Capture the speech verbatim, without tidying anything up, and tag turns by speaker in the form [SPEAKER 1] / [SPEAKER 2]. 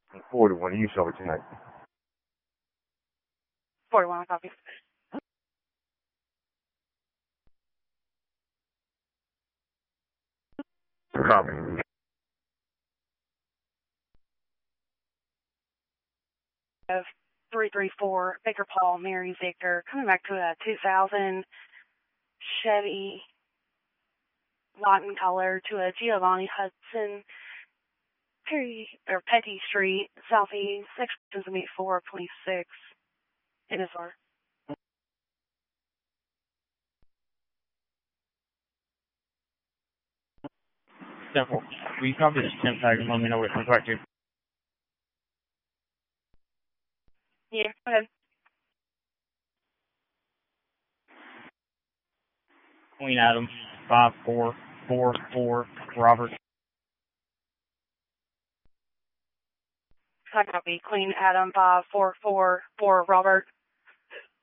[SPEAKER 1] Four to one. You show it tonight.
[SPEAKER 2] Four to one. Copy.
[SPEAKER 1] Copy.
[SPEAKER 2] Of three three four Baker Paul Mary Victor coming back to a two thousand Chevy Lawton color to a Giovanni Hudson Perry or Petty Street Southeast sections of meet four twenty six N S R.
[SPEAKER 3] Simple. Will you copy this temp tag and let me know what it comes back to?
[SPEAKER 2] Yeah, go ahead.
[SPEAKER 3] Queen Adam, five four four four, Robert.
[SPEAKER 2] I copy. Queen Adam five four four four Robert.